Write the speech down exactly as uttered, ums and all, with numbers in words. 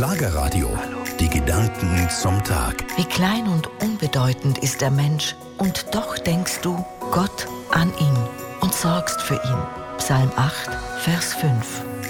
Schlagerradio. Die Gedanken zum Tag. Wie klein und unbedeutend ist der Mensch, und doch denkst du Gott an ihn und sorgst für ihn. Psalm acht, Vers fünf.